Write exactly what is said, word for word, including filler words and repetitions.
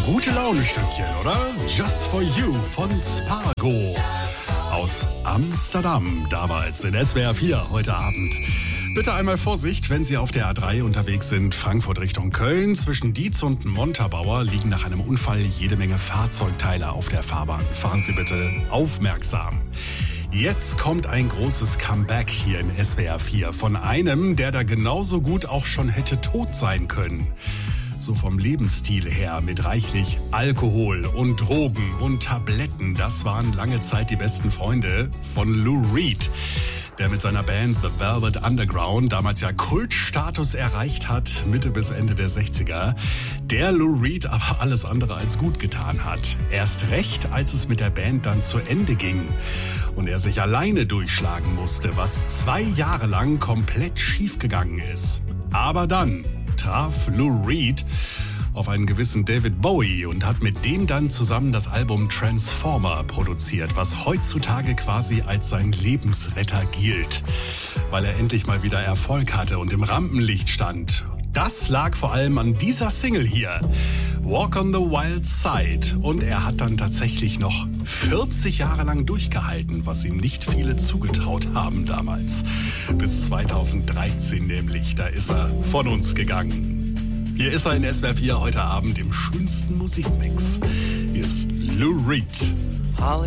gute Laune-Stückchen, oder? Just for You von Spargo. Aus Amsterdam, damals in S W R vier heute Abend. Bitte einmal Vorsicht, wenn Sie auf der A drei unterwegs sind, Frankfurt Richtung Köln. Zwischen Dietz und Montabaur liegen nach einem Unfall jede Menge Fahrzeugteile auf der Fahrbahn. Fahren Sie bitte aufmerksam. Jetzt kommt ein großes Comeback hier in S W R vier von einem, der da genauso gut auch schon hätte tot sein können. So vom Lebensstil her mit reichlich Alkohol und Drogen und Tabletten. Das waren lange Zeit die besten Freunde von Lou Reed, der mit seiner Band The Velvet Underground damals ja Kultstatus erreicht hat, Mitte bis Ende der sechziger. Der Lou Reed aber alles andere als gut getan hat. Erst recht, als es mit der Band dann zu Ende ging und er sich alleine durchschlagen musste, was zwei Jahre lang komplett schiefgegangen ist. Aber dann traf Lou Reed auf einen gewissen David Bowie und hat mit dem dann zusammen das Album Transformer produziert, was heutzutage quasi als sein Lebensretter gilt, weil er endlich mal wieder Erfolg hatte und im Rampenlicht stand. Das lag vor allem an dieser Single hier, Walk on the Wild Side. Und er hat dann tatsächlich noch vierzig Jahre lang durchgehalten, was ihm nicht viele zugetraut haben damals. Bis zweitausenddreizehn nämlich, da ist er von uns gegangen. Hier ist er in S W R vier heute Abend im schönsten Musikmix. Hier ist Lou Reed. Holly